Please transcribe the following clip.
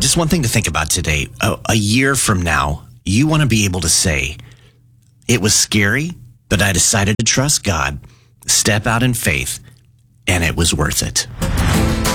just one thing to think about today. A year from now, you want to be able to say, it was scary, but I decided to trust God, step out in faith, and it was worth it.